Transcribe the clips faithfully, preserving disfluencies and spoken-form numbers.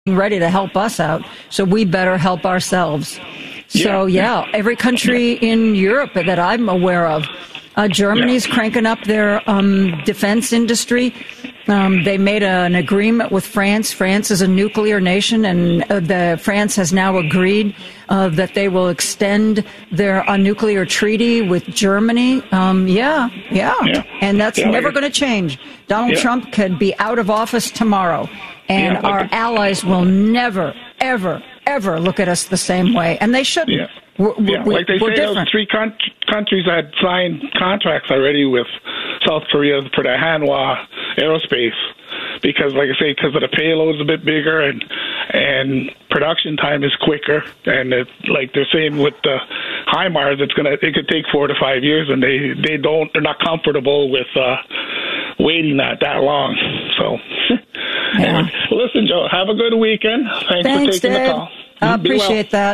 ready to help us out, so we better help ourselves. So, yeah, yeah every country yeah. in Europe that I'm aware of, uh, Germany's yeah. cranking up their um, defense industry. Um, they made a, an agreement with France. France is a nuclear nation, and uh, the France has now agreed uh, that they will extend their uh, nuclear treaty with Germany. Um, yeah, yeah, yeah, and that's yeah, never like going to change. Donald yeah. Trump could be out of office tomorrow, and yeah, like our the, allies will never, ever, ever look at us the same way, and they shouldn't. Yeah. We're, yeah, we're, like they we're say, different. those three con- countries had signed contracts already with South Korea for the Hanwha Aerospace because, like I say, because of the payload's a bit bigger and and production time is quicker. And it, like they're saying with the HIMARS, it's gonna it could take four to five years, and they they don't they're not comfortable with uh, waiting that that long. So, yeah. anyway, listen, Joe, have a good weekend. Thanks, Thanks for taking Dave. the call. I Be appreciate well. that.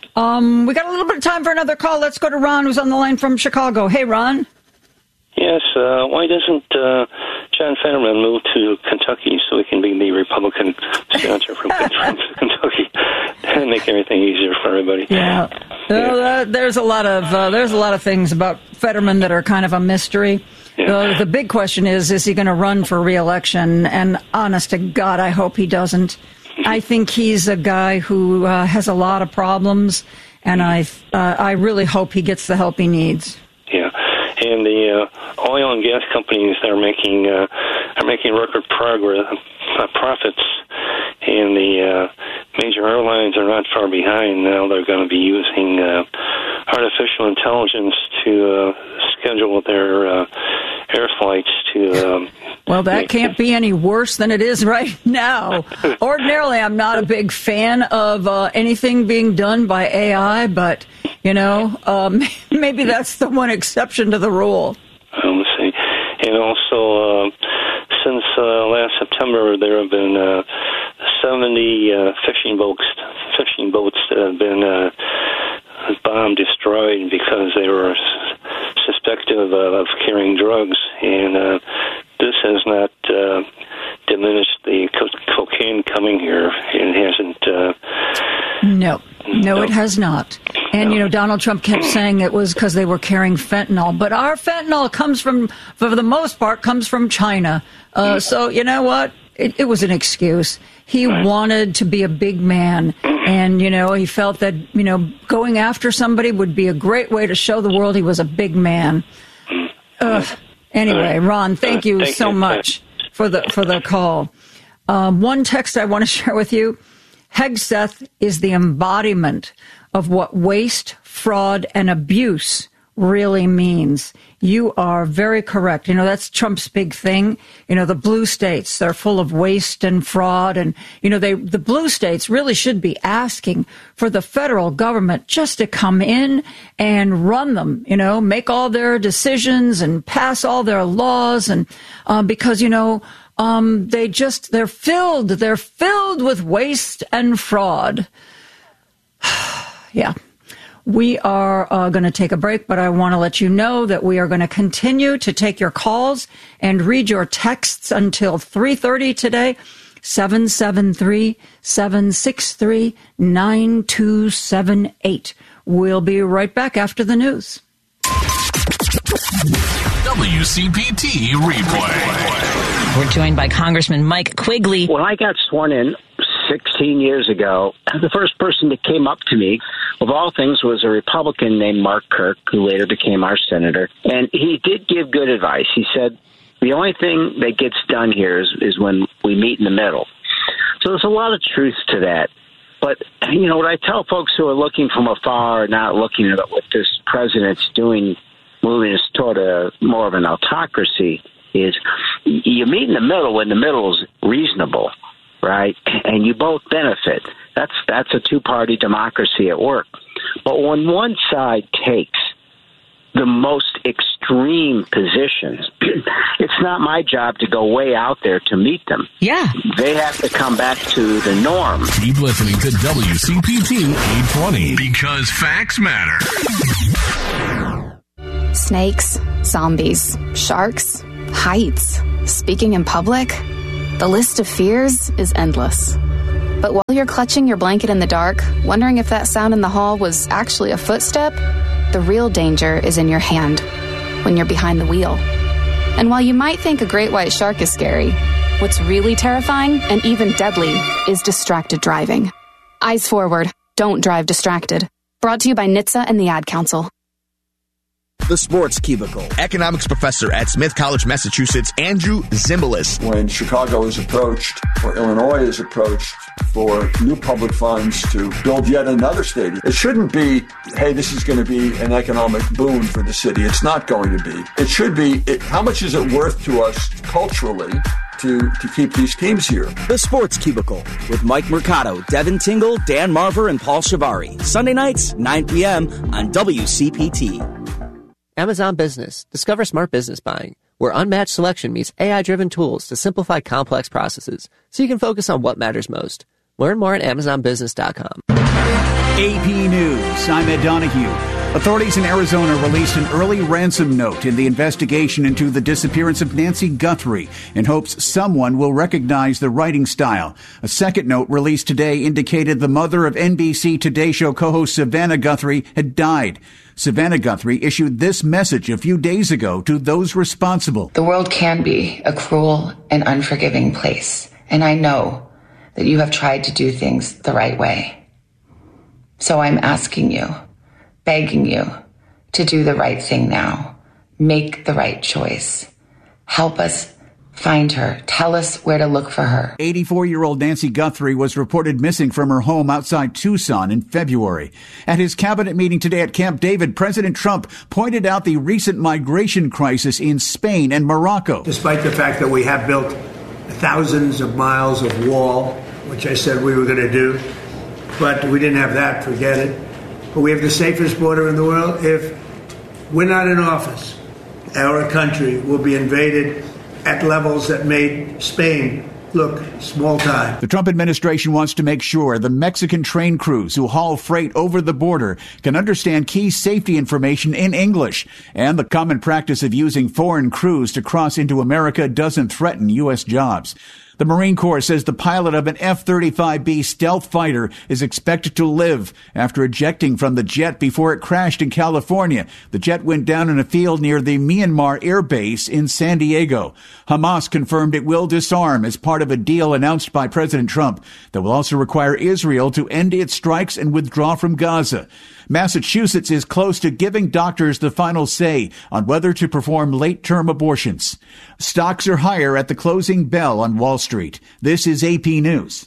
Um, we got a little bit of time for another call. Let's go to Ron, who's on the line from Chicago. Hey, Ron. Yes, uh, why doesn't uh, John Fetterman move to Kentucky so he can be the Republican senator from, from Kentucky and make everything easier for everybody? Yeah, yeah. Uh, there's a lot of uh, there's a lot of things about Fetterman that are kind of a mystery. Yeah. Uh, the big question is, is he going to run for re-election? And honest to God, I hope he doesn't. I think he's a guy who uh, has a lot of problems, and I uh, I really hope he gets the help he needs. Yeah, and the uh, oil and gas companies are making uh, are making record progress uh, profits, and the uh, major airlines are not far behind. Now they're going to be using uh, artificial intelligence to uh, schedule their uh, air flights to. Um, Well, that can't be any worse than it is right now. Ordinarily, I'm not a big fan of uh, anything being done by A I, but, you know, um, maybe that's the one exception to the rule. Let's see. And also, uh, since uh, last September, there have been uh, seventy uh, fishing boats, fishing boats that have been uh, bombed, destroyed because they were suspected of, uh, of carrying drugs. And uh, this has not uh, diminished the co- cocaine coming here. It hasn't. Uh, no, no, no, it has not. And, no. you know, Donald Trump kept saying it was because they were carrying fentanyl. But our fentanyl comes from, for the most part, comes from China. Uh, so, you know what? It, it was an excuse. He right. wanted to be a big man. And, you know, he felt that, you know, going after somebody would be a great way to show the world he was a big man. Ugh. Anyway, Ron, thank you thank so you. much for the for the call. Um, one text I want to share with you. Hegseth is the embodiment of what waste, fraud, and abuse really means. You are very correct. You know, that's Trump's big thing. You know, the blue states, they're full of waste and fraud. And, you know, they the blue states really should be asking for the federal government just to come in and run them, you know, make all their decisions and pass all their laws. And uh, because, you know, um, they just, they're filled, they're filled with waste and fraud. Yeah. We are uh, going to take a break, but I want to let you know that we are going to continue to take your calls and read your texts until three thirty today. seven seven three, seven six three, nine two seven eight. We'll be right back after the news. W C P T Replay. We're joined by Congressman Mike Quigley. When I got sworn in sixteen years ago, the first person that came up to me, of all things, was a Republican named Mark Kirk, who later became our senator. And he did give good advice. He said, the only thing that gets done here is, is when we meet in the middle. So there's a lot of truth to that. But, you know, what I tell folks who are looking from afar, not looking at what this president's doing, moving us toward a more of an autocracy, is you meet in the middle when the middle is reasonable, right? And you both benefit. That's that's a two-party democracy at work. But when one side takes the most extreme positions, it's not my job to go way out there to meet them. Yeah. They have to come back to the norm. Keep listening to W C P T eight twenty because facts matter. Snakes, zombies, sharks, heights, speaking in public. The list of fears is endless. But while you're clutching your blanket in the dark, wondering if that sound in the hall was actually a footstep, the real danger is in your hand, when you're behind the wheel. And while you might think a great white shark is scary, what's really terrifying and even deadly is distracted driving. Eyes forward. Don't drive distracted. Brought to you by N H T S A and the Ad Council. The Sports Cubicle. Economics professor at Smith College, Massachusetts, Andrew Zimbalist. When Chicago is approached, or Illinois is approached for new public funds to build yet another stadium, it shouldn't be, hey, this is going to be an economic boon for the city. It's not going to be. It should be, it, how much is it worth to us culturally to, to keep these teams here? The Sports Cubicle with Mike Mercado, Devin Tingle, Dan Marver, and Paul Shivari. Sunday nights, nine p.m. on W C P T. Amazon Business. Discover smart business buying, where unmatched selection meets A I-driven tools to simplify complex processes so you can focus on what matters most. Learn more at amazon business dot com. A P News, I'm Ed Donahue. Authorities in Arizona released an early ransom note in the investigation into the disappearance of Nancy Guthrie in hopes someone will recognize the writing style. A second note released today indicated the mother of N B C Today Show co-host Savannah Guthrie had died. Savannah Guthrie issued this message a few days ago to those responsible. The world can be a cruel and unforgiving place, and I know that you have tried to do things the right way. So I'm asking you, begging you to do the right thing now. Make the right choice. Help us find her. Tell us where to look for her. eighty-four-year-old Nancy Guthrie was reported missing from her home outside Tucson in February. At his cabinet meeting today at Camp David, President Trump pointed out the recent migration crisis in Spain and Morocco. Despite the fact that we have built thousands of miles of wall, which I said we were going to do, but we didn't have that, forget it. But we have the safest border in the world. If we're not in office, our country will be invaded at levels that made Spain look small time. The Trump administration wants to make sure the Mexican train crews who haul freight over the border can understand key safety information in English. And the common practice of using foreign crews to cross into America doesn't threaten U S jobs. The Marine Corps says the pilot of an F thirty-five B stealth fighter is expected to live after ejecting from the jet before it crashed in California. The jet went down in a field near the Myanmar Air Base in San Diego. Hamas confirmed it will disarm as part of a deal announced by President Trump that will also require Israel to end its strikes and withdraw from Gaza. Massachusetts is close to giving doctors the final say on whether to perform late-term abortions. Stocks are higher at the closing bell on Wall Street. This is A P News.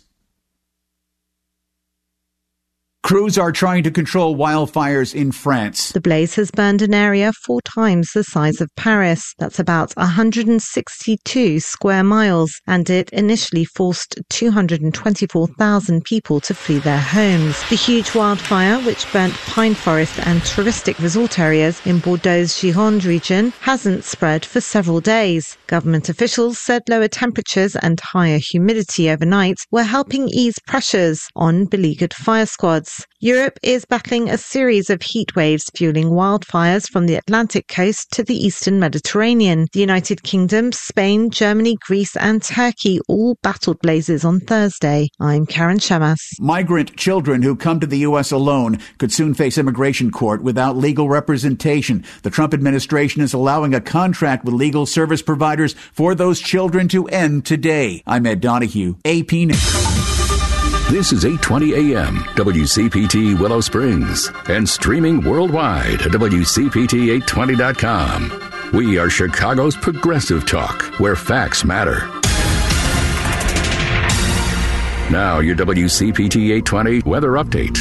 Crews are trying to control wildfires in France. The blaze has burned an area four times the size of Paris. That's about one hundred sixty-two square miles, and it initially forced two hundred twenty-four thousand people to flee their homes. The huge wildfire, which burnt pine forest and touristic resort areas in Bordeaux's Gironde region, hasn't spread for several days. Government officials said lower temperatures and higher humidity overnight were helping ease pressures on beleaguered fire squads. Europe is battling a series of heat waves fueling wildfires from the Atlantic coast to the eastern Mediterranean. The United Kingdom, Spain, Germany, Greece and Turkey all battled blazes on Thursday. I'm Karen Shemas. Migrant children who come to the U S alone could soon face immigration court without legal representation. The Trump administration is allowing a contract with legal service providers for those children to end today. I'm Ed Donahue, A P News. This is eight twenty A M, W C P T Willow Springs, and streaming worldwide at W C P T eight twenty dot com. We are Chicago's progressive talk, where facts matter. Now, your W C P T eight twenty weather update.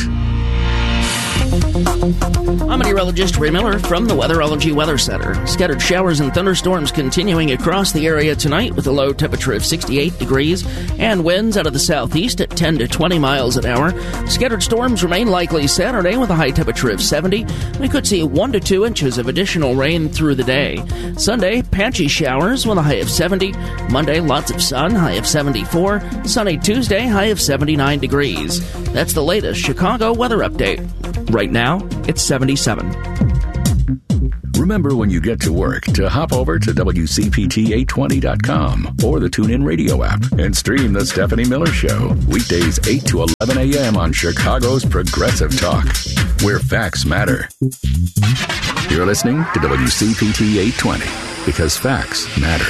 I'm meteorologist Ray Miller from the Weatherology Weather Center. Scattered showers and thunderstorms continuing across the area tonight with a low temperature of sixty-eight degrees and winds out of the southeast at ten to twenty miles an hour. Scattered storms remain likely Saturday with a high temperature of seventy. We could see one to two inches of additional rain through the day. Sunday, patchy showers with a high of seventy. Monday, lots of sun, high of seventy-four. Sunny Tuesday, high of seventy-nine degrees. That's the latest Chicago weather update. Right now, it's seventy-seven. Remember when you get to work to hop over to W C P T eight twenty dot com or the TuneIn Radio app and stream The Stephanie Miller Show. Weekdays eight to eleven a.m. on Chicago's Progressive Talk, where facts matter. You're listening to W C P T eight twenty because facts matter.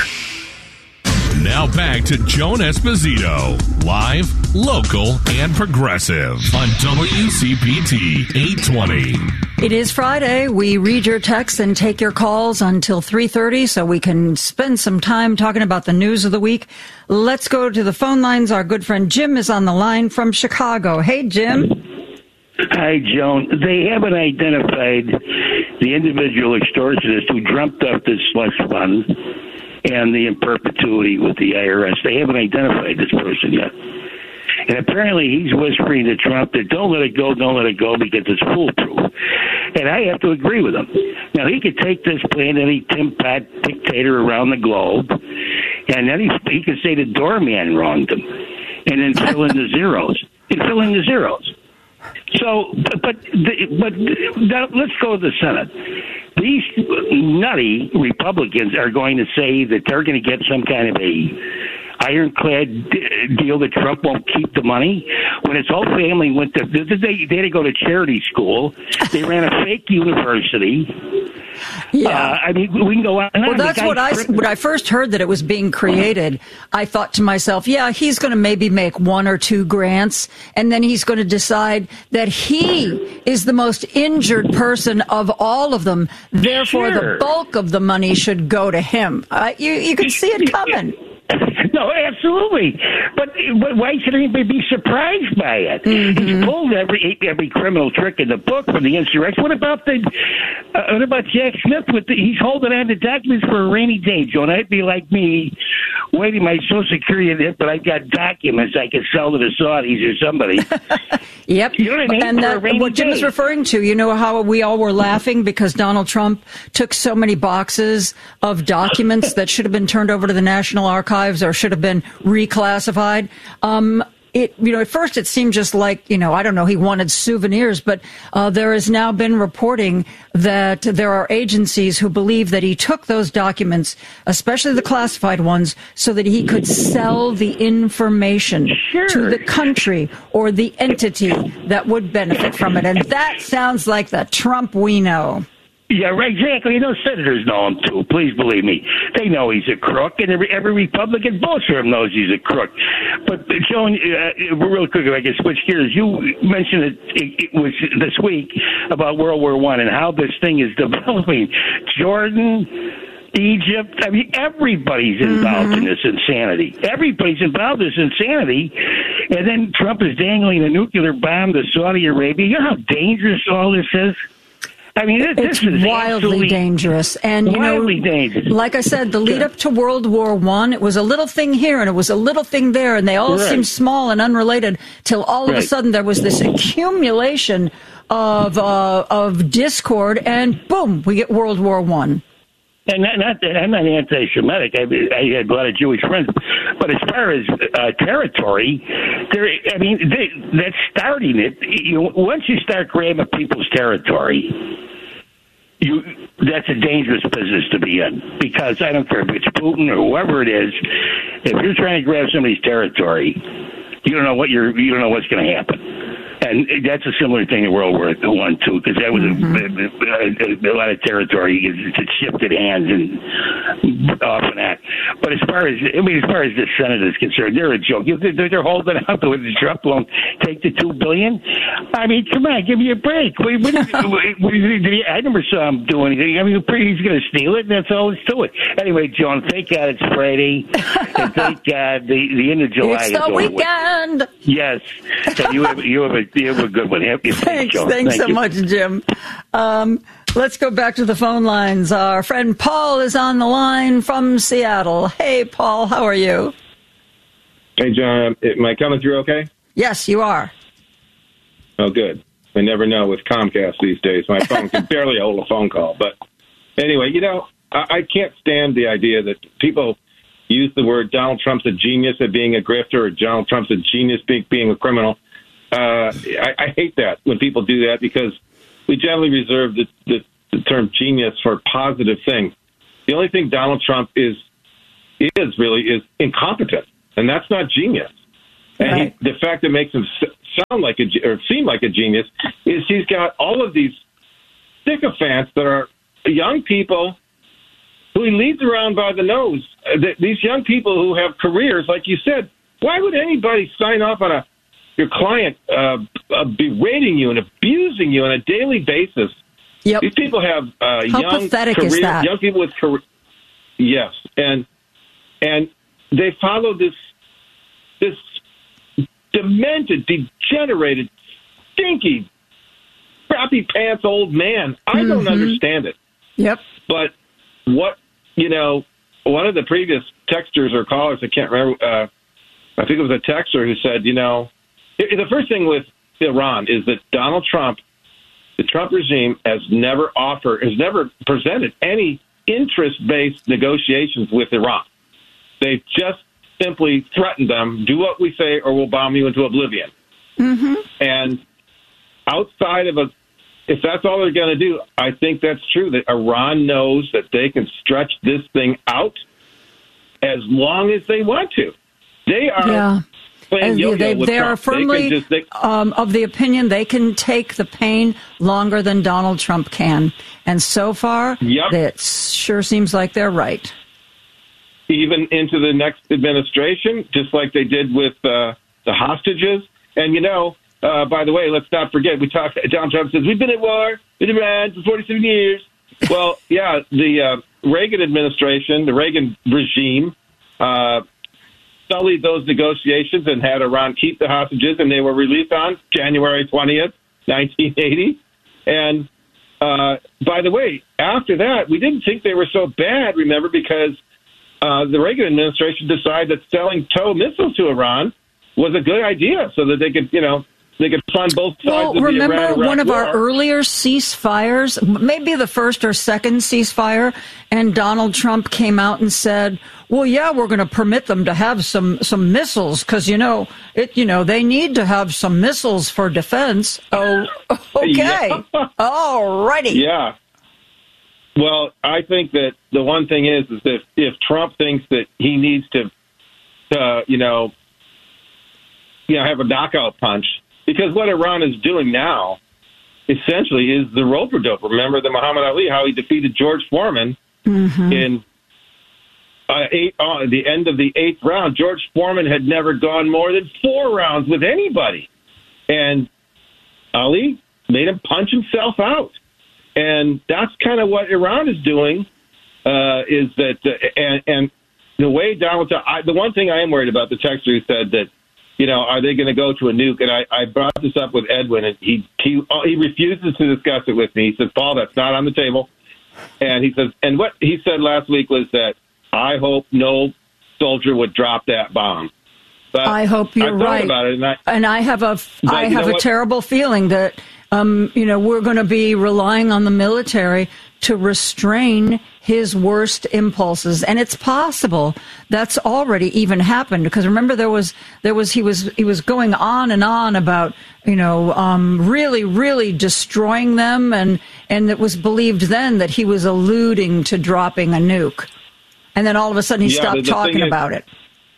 Now back to Joan Esposito, live, local, and progressive on W C P T eight twenty. It is Friday. We read your texts and take your calls until three thirty so we can spend some time talking about the news of the week. Let's go to the phone lines. Our good friend Jim is on the line from Chicago. Hey, Jim. Hi, Joan. They haven't identified the individual extortionists who dreamt up this slush fund and the in perpetuity with the I R S. They haven't identified this person yet. And apparently he's whispering to Trump that don't let it go, don't let it go, because it's foolproof. And I have to agree with him. Now, he could take this plan to any Tim Pat dictator around the globe, and then he, he could say the doorman wronged him, and then fill in the zeros. And fill in the zeros. So, but, but, but now let's go to the Senate. These nutty Republicans are going to say that they're going to get some kind of a ironclad d- deal that Trump won't keep the money. When his whole family went to, they, they had to go to charity school. They ran a fake university. Yeah, uh, I mean, we can go on. And well, on. that's what I when I first heard that it was being created. I thought to myself, yeah, he's going to maybe make one or two grants, and then he's going to decide that he is the most injured person of all of them. Therefore, Sure. the bulk of the money should go to him. Uh, you you can see it coming. No, absolutely. But, but why should anybody be surprised by it? Mm-hmm. He's pulled every every criminal trick in the book from the insurrection. What about the? Uh, what about Jack Smith? With the, he's holding on to documents for a rainy day, Joan. I'd be like me, waiting my Social Security, but I've got documents I can sell to the Saudis or somebody. Yep. You know what I mean? And For that, a rainy what Jim is day. referring to, you know how we all were laughing because Donald Trump took so many boxes of documents that should have been turned over to the National Archives or should have been reclassified. Um, It, you know, at first it seemed just like, you know, I don't know, he wanted souvenirs, but uh, there has now been reporting that there are agencies who believe that he took those documents, especially the classified ones, so that he could sell the information Sure. to the country or the entity that would benefit from it. And that sounds like the Trump we know. Yeah, right, exactly. You know, senators know him, too. Please believe me. They know he's a crook, and every, every Republican voter for him knows he's a crook. But, Joan, uh, real quick, if I can switch gears, you mentioned it, it, it was this week about World War One and how this thing is developing. Jordan, Egypt, I mean, everybody's involved Mm-hmm. in this insanity. Everybody's involved in this insanity. And then Trump is dangling a nuclear bomb to Saudi Arabia. You know how dangerous all this is? I mean, it, It's this is wildly dangerous. And, you wildly know, dangerous. like I said, the lead up to World War One, it was a little thing here and it was a little thing there, and they all Right. seemed small and unrelated till all of a Right. sudden there was this accumulation of uh, of discord, and boom, we get World War One. And not, not that I'm not anti-Semitic. I, I had a lot of Jewish friends, but as far as uh, territory, there. I mean, they, that's starting it. You, once you start grabbing people's territory, you that's a dangerous business to be in, because I don't care if it's Putin or whoever it is. If you're trying to grab somebody's territory, you don't know what you're. You don't know what's going to happen. And that's a similar thing in World War One too, because that was Mm-hmm. a, a, a lot of territory that shifted hands and off and that. But as far as I mean, as far as the Senate is concerned, they're a joke. They're, they're holding out with the Trump won't take the two billion. I mean, come on, give me a break. What, what, what, what, I never saw him do anything. I mean, he's going to steal it, and that's all there's to it. Anyway, Joan, thank God it's Friday, and thank God the the end of July It's is the over with. weekend. Yes, and you have you have a you have a good one. Happy Thanks, Joan. thanks Thank so you. much, Jim. Um, let's go back to the phone lines. Our friend Paul is on the line from Seattle. Hey, Paul, how are you? Hey, John, am I coming through okay? Yes, you are. Oh, good. I never know with Comcast these days. My phone can barely hold a phone call. But anyway, you know, I, I can't stand the idea that people use the word Donald Trump's a genius at being a grifter or Donald Trump's a genius being, being a criminal. Uh, I, I hate that when people do that, because we generally reserve the, the, the term genius for positive things. The only thing Donald Trump is is really is incompetent, and that's not genius. And right. he, the fact that makes him sound like a or seem like a genius is he's got all of these sycophants that are young people who he leads around by the nose. These young people who have careers, like you said. Why would anybody sign off on a your client uh, uh, berating you and abusing you on a daily basis? Yep. These people have uh, How young pathetic careers, is that? young people with career. Yes, and and they follow this this demented, degenerated, stinky, crappy pants old man. I Mm-hmm. don't understand it. Yep. But what you know, one of the previous texters or callers, I can't remember. Uh, I think it was a texter who said, you know, the first thing with Iran is that Donald Trump, the Trump regime, has never offered, has never presented any interest-based negotiations with Iran. They've just simply threatened them, do what we say or we'll bomb you into oblivion. Mm-hmm. And outside of a, if that's all they're going to do, I think that's true, that Iran knows that they can stretch this thing out as long as they want to. They are yeah. playing And yo-yo they, with they are Trump. They firmly can just, they, um, of the opinion they can take the pain longer than Donald Trump can. And so far, Yep. it sure seems like they're right. even into the next administration, just like they did with uh, the hostages. And, you know, uh, by the way, let's not forget, we talked, Donald Trump says, we've been at war with Iran for forty-seven years. Well, yeah, the uh, Reagan administration, the Reagan regime, uh, sullied those negotiations and had Iran keep the hostages, and they were released on January twentieth, nineteen eighty. And uh, by the way, after that, we didn't think they were so bad, remember, because uh, the Reagan administration decided that selling TOW missiles to Iran was a good idea so that they could, you know, they could fund both sides well, of the remember Iran-Iraq one of war. our earlier ceasefires, maybe the first or second ceasefire, and Donald Trump came out and said, well, yeah, we're going to permit them to have some, some missiles because, you know, it, you know, they need to have some missiles for defense. Oh, okay. Yeah. All righty. Yeah. Well, I think that the one thing is, is that if Trump thinks that he needs to, uh, you know, you know, have a knockout punch, because what Iran is doing now, essentially, is the rope-a-dope. Remember the Muhammad Ali, how he defeated George Foreman mm-hmm. in uh, eight, uh, the end of the eighth round. George Foreman had never gone more than four rounds with anybody. And Ali made him punch himself out. And that's kind of what Iran is doing, uh, is that, uh, and, and the way Donald Trump, I, the one thing I am worried about, the texter who said that, you know, are they going to go to a nuke? And I, I brought this up with Edwin, and he, he he refuses to discuss it with me. He says, Paul, that's not on the table. And he says, and what he said last week was that I hope no soldier would drop that bomb. But I hope you're I thought right. about it, and I, and I have a, but I you have know a what? terrible feeling that, um, you know, we're going to be relying on the military to restrain his worst impulses. And it's possible that's already even happened, because remember there was, there was, he was, he was going on and on about, you know, um, really, really destroying them. And, and it was believed then that he was alluding to dropping a nuke. And then all of a sudden he Yeah, stopped the- the talking thing is- about it.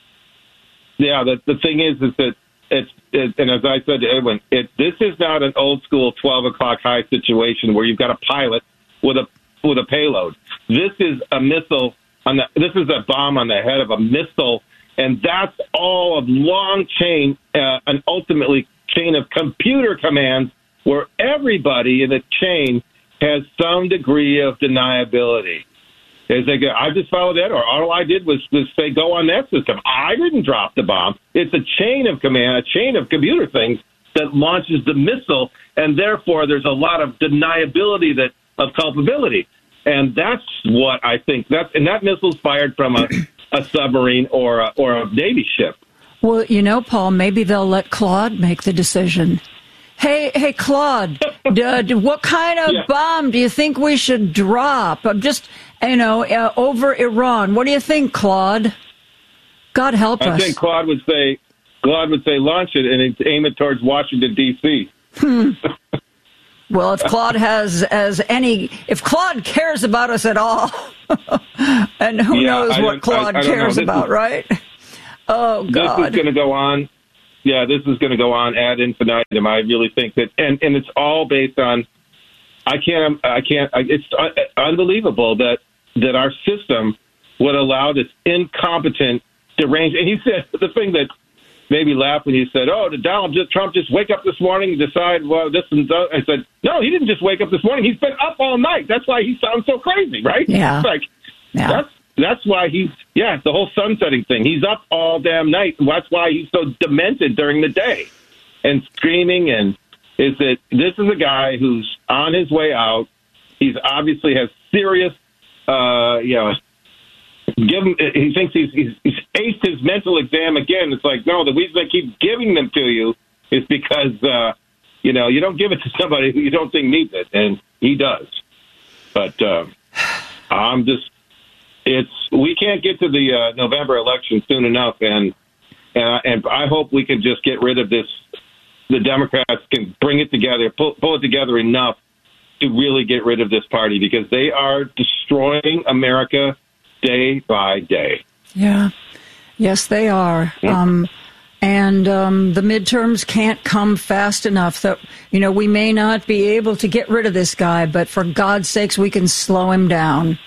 Yeah, the the thing is, is that it's, it, and as I said to Edwin, it, this is not an old school twelve o'clock high situation where you've got a pilot with a with a payload. This is a missile on the, this is a bomb on the head of a missile, and that's all a long chain, uh, an ultimately chain of computer commands where everybody in the chain has some degree of deniability. Is they go, I just followed that, or all I did was, was say, go on that system. I didn't drop the bomb. It's a chain of command, a chain of computer things that launches the missile, and therefore there's a lot of deniability that of culpability. And that's what I think. That's, and that missile's fired from a, a submarine or a, or a Navy ship. Well, you know, Paul, maybe they'll let Claude make the decision. Hey, hey, Claude, d- d- what kind of Yeah. bomb do you think we should drop? I'm just, you know, uh, over Iran. What do you think, Claude? God help I us. think Claude would say, Claude would say, launch it and aim it towards Washington, D C Hmm. Well, if Claude has as any, if Claude cares about us at all, and who Yeah, knows I what don't- Claude I- I don't know. cares This about, is- right? Oh, This God. is going to go on. Yeah, this is going to go on ad infinitum. I really think that, and, and it's all based on. I can't. I can't. I, it's uh, unbelievable that that our system would allow this incompetent, deranged. And he said the thing that made me laugh when he said, "Oh, did Donald Trump just wake up this morning and decide well this and that?" I said, "No, he didn't just wake up this morning. He's been up all night. That's why he sounds so crazy, right?" Yeah. It's like yeah. that's. That's why he's, yeah, the whole sunsetting thing. He's up all damn night. That's why he's so demented during the day and screaming. And is that this is a guy who's on his way out. He's obviously has serious, uh, you know, give him, he thinks he's, he's, he's aced his mental exam again. It's like, no, the reason I keep giving them to you is because, uh, you know, you don't give it to somebody who you don't think needs it. And he does. But uh, I'm just, It's we can't get to the uh, November election soon enough, and and and I hope we can just get rid of this. The Democrats can bring it together, pull, pull it together enough to really get rid of this party because they are destroying America day by day. Yeah. Yes, they are. Yeah. Um, and um, the midterms can't come fast enough. That you know, we may not be able to get rid of this guy, but for God's sakes, we can slow him down.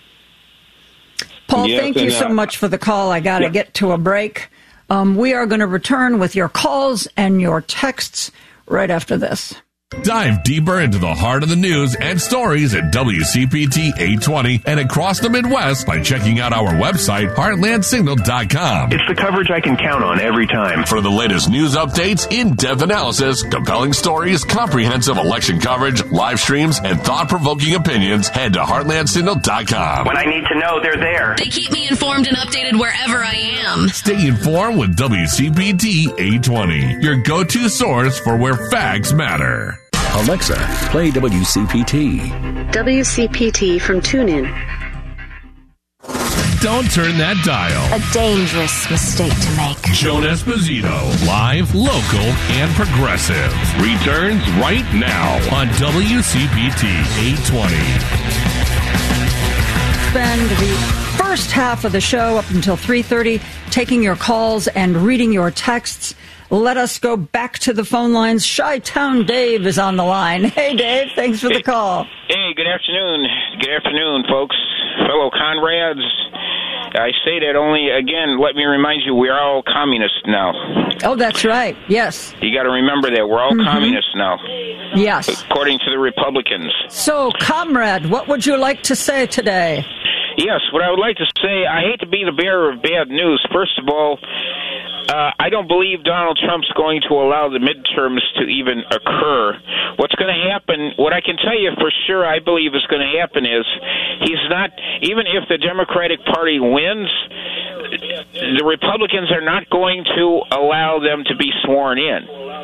Paul, Yes, thank you and, so uh, much for the call. I got to yeah. get to a break. Um, we are going to return with your calls and your texts right after this. Dive deeper into the heart of the news and stories at W C P T eight twenty and across the Midwest by checking out our website, heartland signal dot com. It's the coverage I can count on every time. For the latest news updates, in-depth analysis, compelling stories, comprehensive election coverage, live streams, and thought-provoking opinions, head to heartland signal dot com. When I need to know, they're there. They keep me informed and updated wherever I am. Stay informed with W C P T eight twenty, your go-to source for where facts matter. Alexa, play W C P T. W C P T from TuneIn. Don't turn that dial. A dangerous mistake to make. Joan Esposito, live, local, and progressive, returns right now on W C P T eight twenty. Spend the first half of the show up until three thirty taking your calls and reading your texts. Let us go back to the phone lines. Chi-Town Dave is on the line. Hey, Dave, thanks for the call. Hey, good afternoon. Good afternoon, folks, fellow comrades. I say that only, again, let me remind you, we are all communists now. Oh, that's right. Yes. You got to remember that. We're all Mhm. communists now. Yes. According to the Republicans. So, comrade, what would you like to say today? Yes, what I would like to say, I hate to be the bearer of bad news. First of all, uh, I don't believe Donald Trump's going to allow the midterms to even occur. What's going to happen, what I can tell you for sure I believe is going to happen is he's not, even if the Democratic Party wins, the Republicans are not going to allow them to be sworn in.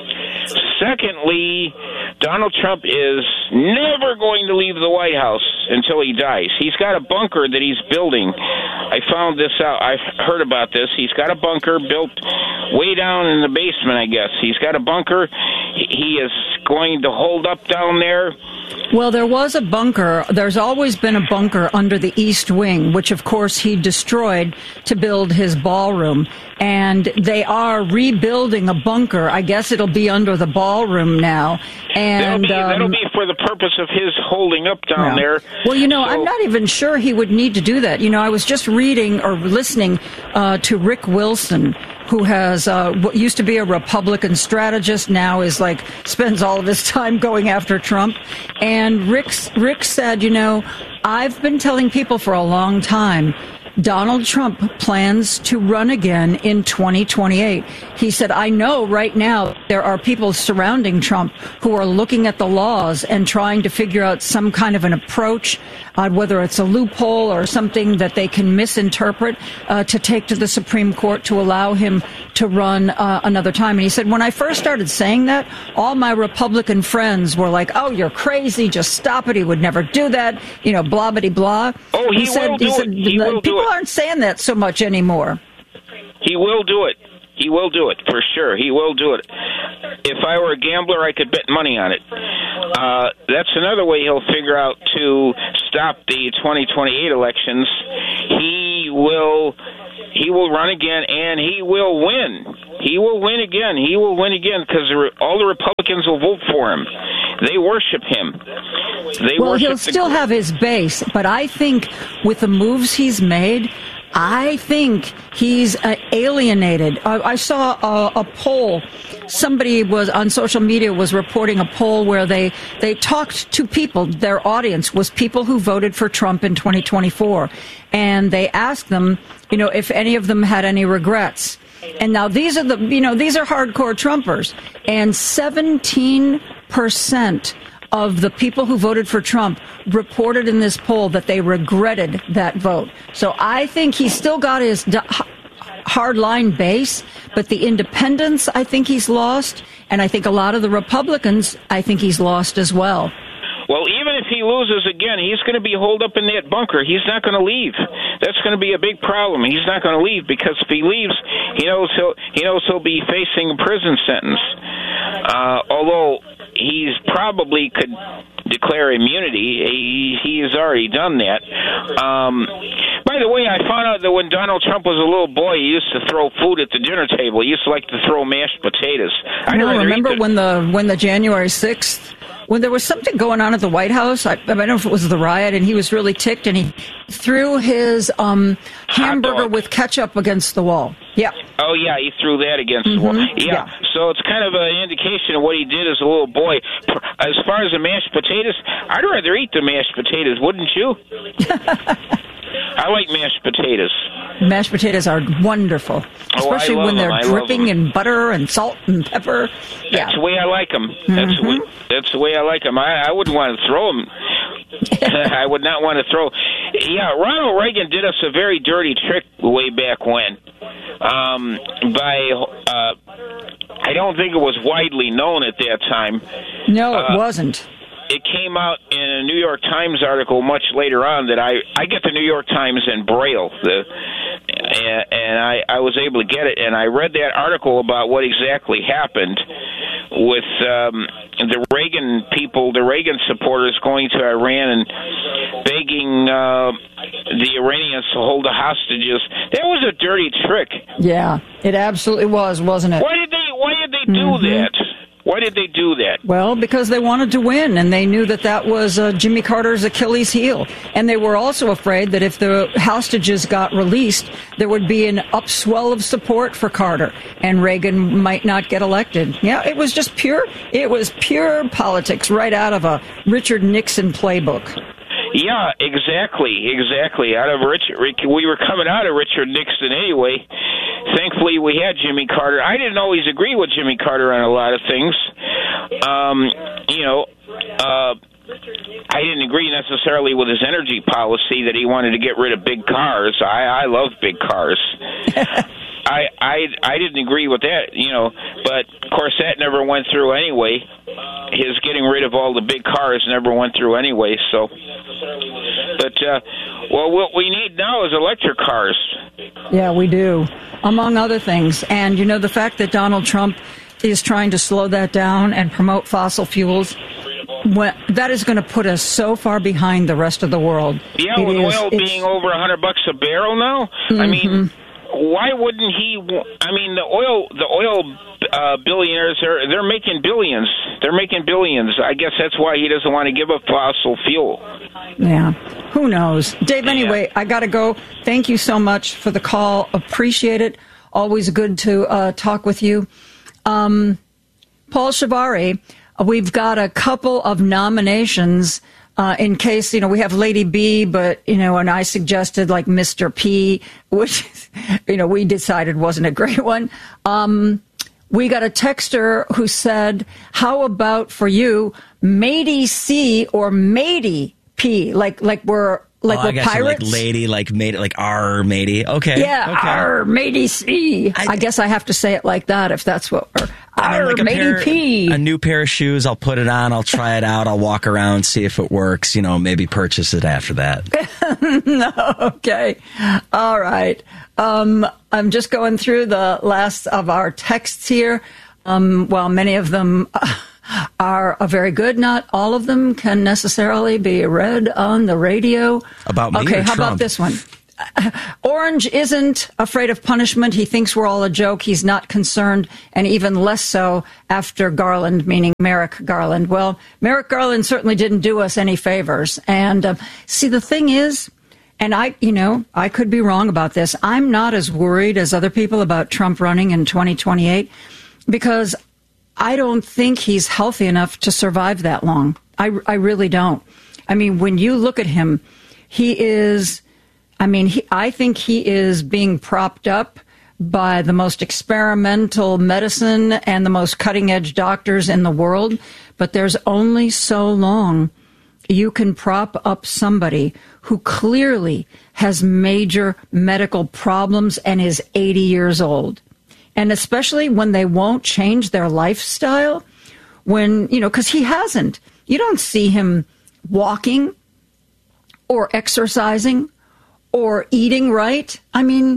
Secondly, Donald Trump is never going to leave the White House until he dies. He's got a bunker that he's building. I found this out. I heard about this. He's got a bunker built way down in the basement, I guess. He's got a bunker. He is going to hold up down there. Well, there was a bunker. There's always been a bunker under the East Wing, which, of course, he destroyed to build his ballroom. And they are rebuilding a bunker. I guess it'll be under the ballroom now. And that'll be, um, that'll be for the purpose of his holding up down yeah. there. Well, you know, So- I'm not even sure he would need to do that. You know, I was just reading or listening uh, to Rick Wilson, who has uh, what used to be a Republican strategist, now is like spends all of his time going after Trump. And Rick Rick said, you know, I've been telling people for a long time, Donald Trump plans to run again in twenty twenty-eight. He said, I know right now there are people surrounding Trump who are looking at the laws and trying to figure out some kind of an approach, uh, whether it's a loophole or something that they can misinterpret uh, to take to the Supreme Court to allow him to run uh, another time. And he said, when I first started saying that, all my Republican friends were like, oh, you're crazy, just stop it. He would never do that, you know, blah, blah, blah. Oh, he said, will do said, it. He will do people it. aren't saying that so much anymore. He will do it. He will do it, for sure. He will do it. If I were a gambler, I could bet money on it. uh, that's another way he'll figure out to stop the twenty twenty-eight elections. He will he will run again, and he will win. He will win again. He will win again because all the Republicans will vote for him. They worship him. They well, worship he'll still have his base, but I think with the moves he's made, I think he's uh, alienated. I, I saw a, a poll. Somebody was on social media was reporting a poll where they, they talked to people. Their audience was people who voted for Trump in twenty twenty-four. And they asked them, you know, if any of them had any regrets. And now these are the, you know, these are hardcore Trumpers. And seventeen percent of the people who voted for Trump reported in this poll that they regretted that vote. So I think he's still got his hardline base, but the independents, I think he's lost. And I think a lot of the Republicans, I think he's lost as well. Well, even if he loses again, he's going to be holed up in that bunker. He's not going to leave. That's going to be a big problem. He's not going to leave because if he leaves, he knows he'll he knows he'll be facing a prison sentence. Uh, although he's probably could declare immunity. He, he has already done that. Um, by the way, I found out that when Donald Trump was a little boy, he used to throw food at the dinner table. He used to like to throw mashed potatoes. I no, remember the- when the when the January sixth. When there was something going on at the White House, I, I don't know if it was the riot, and he was really ticked, and he threw his um, hamburger with ketchup against the wall. Yeah. Oh, yeah, he threw that against Mm-hmm. the wall. Yeah. Yeah. So it's kind of an indication of what he did as a little boy. As far as the mashed potatoes, I'd rather eat the mashed potatoes, wouldn't you? I like mashed potatoes. Mashed potatoes are wonderful, Oh, I especially love when they're them. I love dripping them. in butter and salt and pepper. Yeah. That's the way I like them. That's, the way, that's the way I like them. I, I wouldn't want to throw them. I would not want to throw. Yeah, Ronald Reagan did us a very dirty trick way back when. Um, by, uh, I don't think it was widely known at that time. No, it Uh, wasn't. It came out in a New York Times article much later on that I, I get the New York Times in Braille, the, and, and I, I was able to get it, and I read that article about what exactly happened with um, the Reagan people, the Reagan supporters going to Iran and begging uh, the Iranians to hold the hostages. That was a dirty trick. Yeah, it absolutely was, wasn't it? Why did they? Why did they do Mhm. that? Why did they do that? Well, because they wanted to win, and they knew that that was uh, Jimmy Carter's Achilles heel. And they were also afraid that if the hostages got released, there would be an upswell of support for Carter, and Reagan might not get elected. Yeah, it was just pure, it was pure politics right out of a Richard Nixon playbook. Yeah, exactly, exactly. Out of Richard, we were coming out of Richard Nixon anyway. Thankfully, we had Jimmy Carter. I didn't always agree with Jimmy Carter on a lot of things. Um, you know, uh, I didn't agree necessarily with his energy policy that he wanted to get rid of big cars. I, I love big cars. I, I I didn't agree with that, you know, but of course that never went through anyway. His getting rid of all the big cars never went through anyway. So, but uh, well, what we need now is electric cars. Yeah, we do, among other things. And, you know, the fact that Donald Trump is trying to slow that down and promote fossil fuels, when, that is going to put us so far behind the rest of the world. Yeah, It with is- oil it's- being over a hundred bucks a barrel now. I mean, why wouldn't he? I mean, the oil, the oil uh, billionaires, they're they're making billions. They're making billions. I guess that's why he doesn't want to give up fossil fuel. Yeah, who knows? Dave, anyway, I got to go. Thank you so much for the call. Appreciate it. Always good to uh, talk with you. Um, Paul Shivari, uh, we've got a couple of nominations uh, in case, you know, we have Lady B, but, you know, and I suggested like Mister P, which, you know, we decided wasn't a great one. Um, we got a texter who said, how about for you, Matey C or Matey P? Like, like we're, like oh, we're I guess pirates? like lady, like mate, like our matey. Okay. Yeah, okay. our matey C. I, I guess I have to say it like that if that's what we're. I mean, Our like a, matey pair, P. a new pair of shoes. I'll put it on. I'll try it out. I'll walk around, see if it works. You know, maybe purchase it after that. No, okay. All right. Um, I'm just going through the last of our texts here. Um, while many of them are uh, very good. Not all of them can necessarily be read on the radio. About me Okay, or how Trump? about this one? Orange isn't afraid of punishment. He thinks we're all a joke. He's not concerned, and even less so after Garland, meaning Merrick Garland. Well, Merrick Garland certainly didn't do us any favors. And uh, see, the thing is, and I, you know, I could be wrong about this. I'm not as worried as other people about Trump running in twenty twenty-eight because I don't think he's healthy enough to survive that long. I, I really don't. I mean, when you look at him, he is... I mean, he, I think he is being propped up by the most experimental medicine and the most cutting-edge doctors in the world. But there's only so long you can prop up somebody who clearly has major medical problems and is eighty years old. And especially when they won't change their lifestyle, when, you know, because he hasn't. You don't see him walking or exercising or eating right. I mean,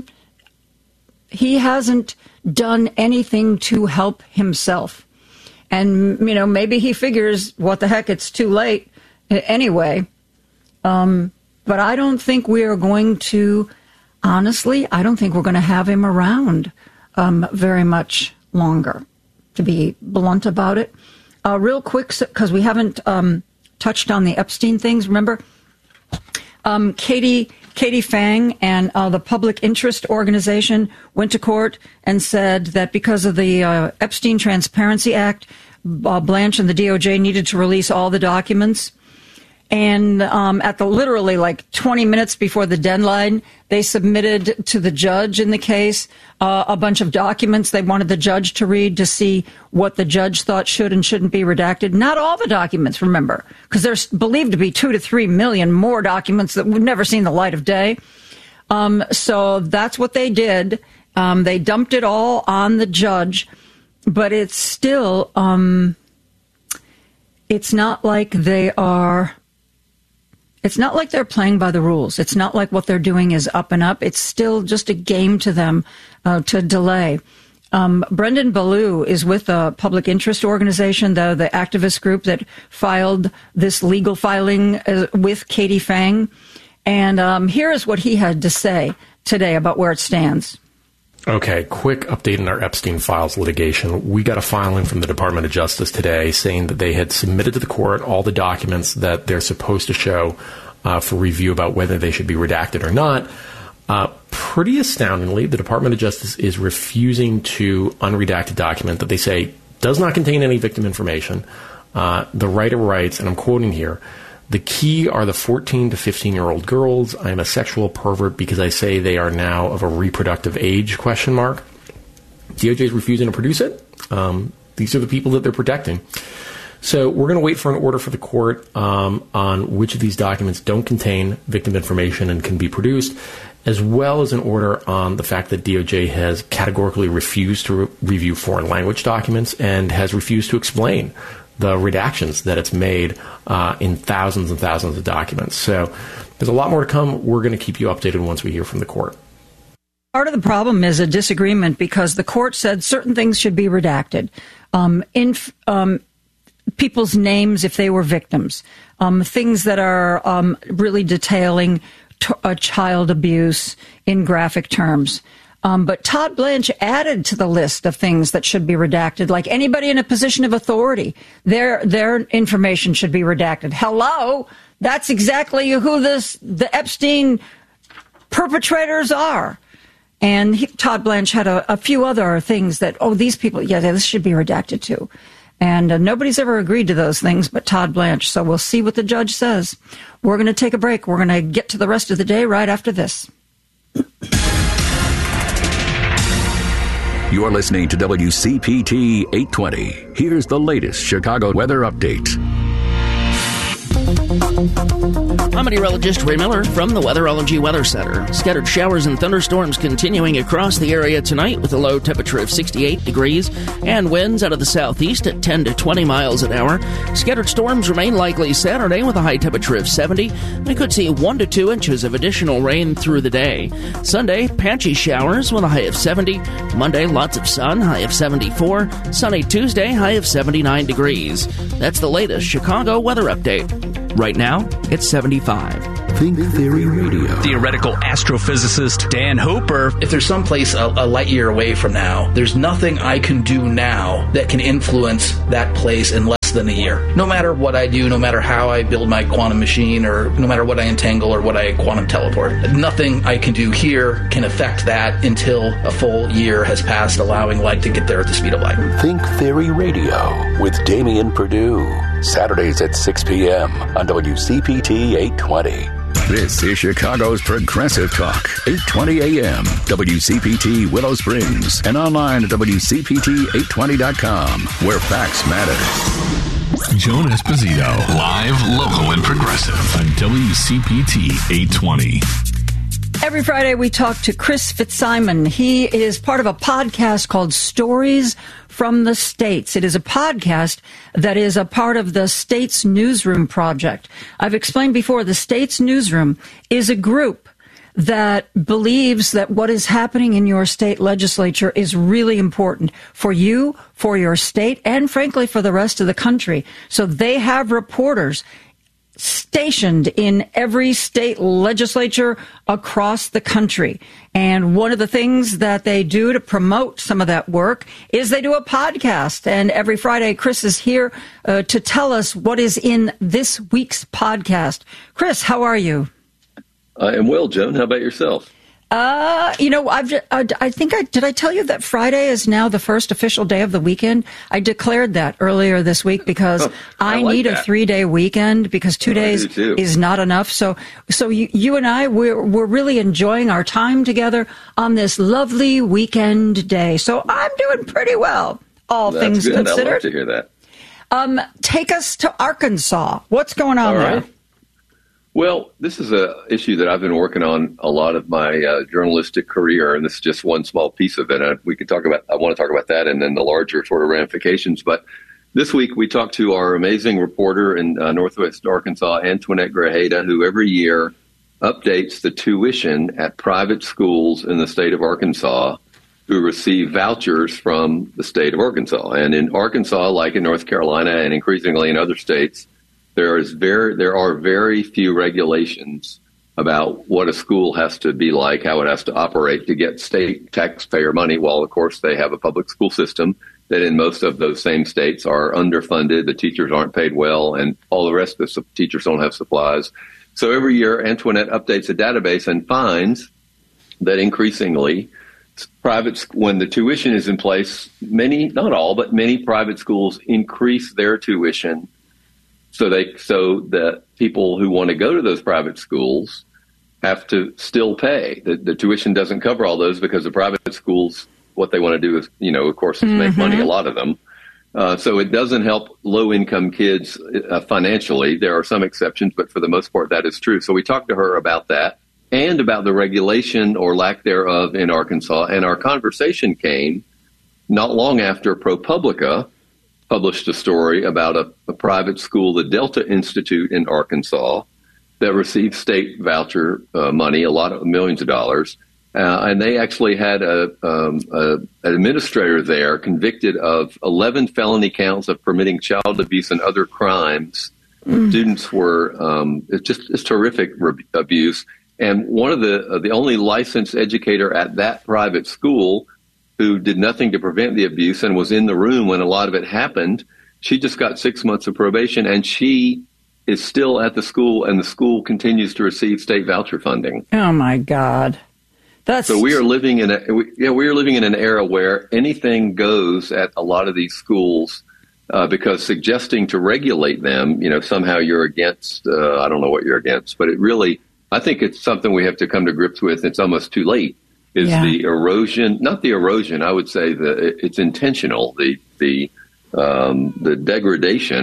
he hasn't done anything to help himself. And, you know, maybe he figures, what the heck, it's too late anyway. Um, but I don't think we are going to, honestly, I don't think we're going to have him around um, very much longer, to be blunt about it. Uh, real quick, because we haven't um, touched on the Epstein things, remember? Um, Katie... Katie Fang and uh, the Public Interest Organization went to court and said that because of the uh, Epstein Transparency Act, uh, Blanche and the D O J needed to release all the documents. And um, at the literally like twenty minutes before the deadline, they submitted to the judge in the case uh, a bunch of documents they wanted the judge to read to see what the judge thought should and shouldn't be redacted. Not all the documents, remember, because there's believed to be two to three million more documents that we've never seen the light of day. Um, so that's what they did. Um, they dumped it all on the judge, but it's still, um, it's not like they are... It's not like they're playing by the rules. It's not like what they're doing is up and up. It's still just a game to them uh, to delay. Um, Brendan Ballou is with a public interest organization, the, the activist group that filed this legal filing uh, with Katie Fang. And um, here is what he had to say today about where it stands. Okay, quick update on our Epstein Files litigation. We got a filing from the Department of Justice today saying that they had submitted to the court all the documents that they're supposed to show uh, for review about whether they should be redacted or not. Uh, pretty astoundingly, the Department of Justice is refusing to unredact a document that they say does not contain any victim information. Uh, the writer writes, and I'm quoting here, "The key are the fourteen to fifteen-year-old girls. I am a sexual pervert because I say they are now of a reproductive age, question mark." D O J is refusing to produce it. Um, these are the people that they're protecting. So we're going to wait for an order for the court um, on which of these documents don't contain victim information and can be produced, as well as an order on the fact that D O J has categorically refused to re- review foreign language documents and has refused to explain the redactions that it's made uh, in thousands and thousands of documents. So there's a lot more to come. We're going to keep you updated once we hear from the court. Part of the problem is a disagreement because the court said certain things should be redacted. Um, in, um, people's names if they were victims. Um, things that are um, really detailing t- uh, child abuse in graphic terms. Um, but Todd Blanche added to the list of things that should be redacted, like anybody in a position of authority, their their information should be redacted. Hello? That's exactly who this the Epstein perpetrators are. And he, Todd Blanche had a, a few other things that, oh, these people, yeah, this should be redacted too. And uh, nobody's ever agreed to those things but Todd Blanche. So we'll see what the judge says. We're going to take a break. We're going to get to the rest of the day right after this. You're listening to W C P T eight twenty. Here's the latest Chicago weather update. I'm meteorologist Ray Miller from the Weatherology Weather Center. Scattered showers and thunderstorms continuing across the area tonight with a low temperature of sixty-eight degrees and winds out of the southeast at ten to twenty miles an hour. Scattered storms remain likely Saturday with a high temperature of seventy. We could see one to two inches of additional rain through the day. Sunday, patchy showers with a high of seventy. Monday, lots of sun, high of seventy-four. Sunny Tuesday, high of seventy-nine degrees. That's the latest Chicago weather update. Right now, it's seventy-five. Think Theory Radio. Theoretical astrophysicist Dan Hooper. If there's someplace a, a light year away from now, there's nothing I can do now that can influence that place in less than a year. No matter what I do, no matter how I build my quantum machine, or no matter what I entangle or what I quantum teleport, nothing I can do here can affect that until a full year has passed, allowing light to get there at the speed of light. Think Theory Radio with Damian Perdue. Saturdays at six p.m. on W C P T eight twenty. This is Chicago's Progressive Talk, eight twenty a.m. W C P T Willow Springs, and online at W C P T eight twenty dot com, where facts matter. Joan Esposito, live, local, and progressive on W C P T eight twenty. Every Friday we talk to Chris Fitzsimon. He is part of a podcast called Stories from the States. It is a podcast that is a part of the States Newsroom Project. I've explained before, the States Newsroom is a group that believes that what is happening in your state legislature is really important for you, for your state, and frankly for the rest of the country. So they have reporters stationed in every state legislature across the country. And one of the things that they do to promote some of that work is they do a podcast. And every Friday, Chris is here uh, to tell us what is in this week's podcast. Chris, how are you? I am well, Joan. How about yourself? Uh, you know, I've, I, I think I, did I tell you that Friday is now the first official day of the weekend? I declared that earlier this week because oh, I, I like need that. a three day weekend because two oh, days is not enough. So, so you, you and I, we're, we're really enjoying our time together on this lovely weekend day. So I'm doing pretty well, all That's things good. considered. I love to hear that. Um, take us to Arkansas. What's going on all there? Right. Well, this is an issue that I've been working on a lot of my uh, journalistic career, and this is just one small piece of it. I, we could talk about, I want to talk about that and then the larger sort of ramifications. But this week we talked to our amazing reporter in uh, Northwest Arkansas, Antoinette Grajeda, who every year updates the tuition at private schools in the state of Arkansas who receive vouchers from the state of Arkansas. And in Arkansas, like in North Carolina and increasingly in other states, There is very, there are very few regulations about what a school has to be like, how it has to operate to get state taxpayer money, while, of course, they have a public school system that in most of those same states are underfunded, the teachers aren't paid well, and all the rest of the teachers don't have supplies. So every year, Antoinette updates a database and finds that increasingly private, when the tuition is in place, many, not all, but many private schools increase their tuition So they, so that people who want to go to those private schools have to still pay. The, the tuition doesn't cover all those because the private schools, what they want to do is, you know, of course, is make Mm-hmm. money, a lot of them. Uh, so it doesn't help low-income kids uh, financially. There are some exceptions, but for the most part, that is true. So we talked to her about that and about the regulation or lack thereof in Arkansas. And our conversation came not long after ProPublica published a story about a, a private school, the Delta Institute in Arkansas, that received state voucher uh, money, a lot of millions of dollars. Uh, and they actually had a, um, a, an administrator there convicted of eleven felony counts of permitting child abuse and other crimes. Mm. Students were um, it's just it's terrific re- abuse. And one of the uh, the only licensed educator at that private school who did nothing to prevent the abuse and was in the room when a lot of it happened, she just got six months of probation, and she is still at the school, and the school continues to receive state voucher funding. Oh my God. That's so we are living in a we, yeah we are living in an era where anything goes at a lot of these schools uh, because suggesting to regulate them, you know, somehow you're against. Uh, I don't know what you're against, but it really, I think it's something we have to come to grips with. It's almost too late. Is yeah. the erosion, not the erosion, I would say that it's intentional, the the um, the degradation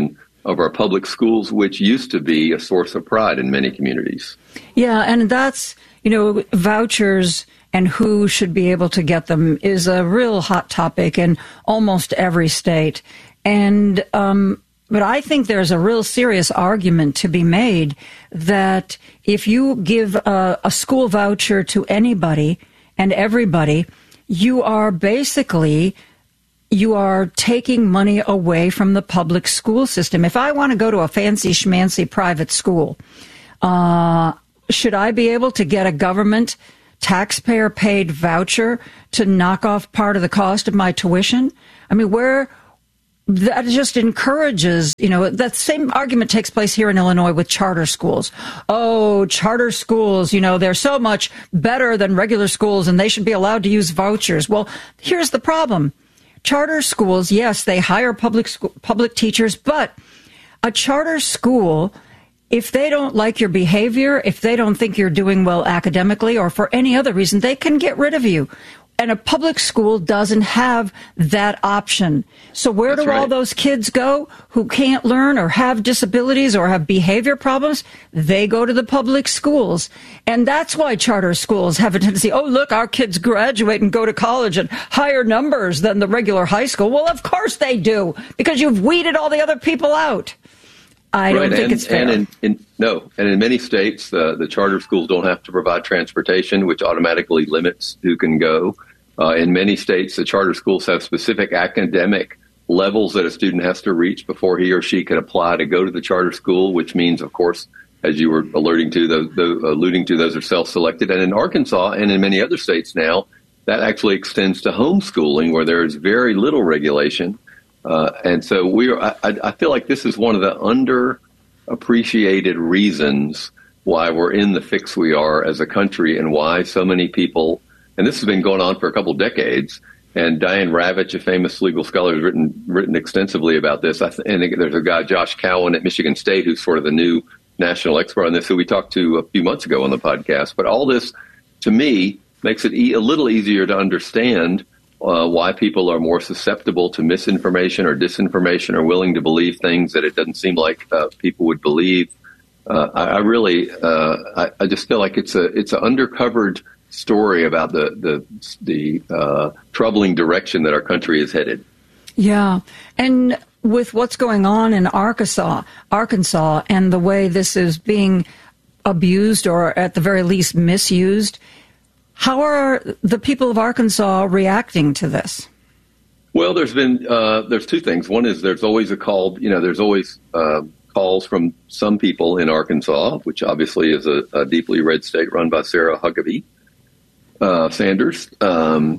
of our public schools, which used to be a source of pride in many communities. Yeah, and that's, you know, vouchers and who should be able to get them is a real hot topic in almost every state. And, um, but I think there's a real serious argument to be made that if you give a, a school voucher to anybody and everybody, you are basically, you are taking money away from the public school system. If I want to go to a fancy schmancy private school, uh, should I be able to get a government taxpayer paid voucher to knock off part of the cost of my tuition? I mean, where that just encourages, you know, that same argument takes place here in Illinois with charter schools. Oh, charter schools, you know, they're so much better than regular schools and they should be allowed to use vouchers. Well, here's the problem. Charter schools, yes, they hire public school, public teachers, but a charter school, if they don't like your behavior, if they don't think you're doing well academically or for any other reason, they can get rid of you. And a public school doesn't have that option. So where That's do right. all those kids go who can't learn or have disabilities or have behavior problems? They go to the public schools. And that's why charter schools have a tendency, oh, look, our kids graduate and go to college at higher numbers than the regular high school. Well, of course they do, because you've weeded all the other people out. I right. don't think and, it's fair. And in, in, no, and in many states, uh, the charter schools don't have to provide transportation, which automatically limits who can go. Uh, in many states, the charter schools have specific academic levels that a student has to reach before he or she can apply to go to the charter school, which means, of course, as you were alluding to, those, those, alluding to, those are self-selected. And in Arkansas and in many other states now, that actually extends to homeschooling, where there is very little regulation. Uh, and so we are, I, I feel like this is one of the underappreciated reasons why we're in the fix we are as a country, and why so many people, and this has been going on for a couple of decades, and Diane Ravitch, a famous legal scholar, has written written extensively about this. I th- and there's a guy, Josh Cowan at Michigan State, who's sort of the new national expert on this, who we talked to a few months ago on the podcast. But all this, to me, makes it e- a little easier to understand Uh, why people are more susceptible to misinformation or disinformation, or willing to believe things that it doesn't seem like uh, people would believe. Uh, I, I really, uh, I, I just feel like it's a it's an undercovered story about the the the uh, troubling direction that our country is headed. Yeah, and with what's going on in Arkansas, Arkansas, and the way this is being abused, or at the very least misused. How are the people of Arkansas reacting to this? Well, there's been uh, there's two things. One is there's always a call. You know, there's always uh, calls from some people in Arkansas, which obviously is a, a deeply red state run by Sarah Huckabee uh, Sanders, um,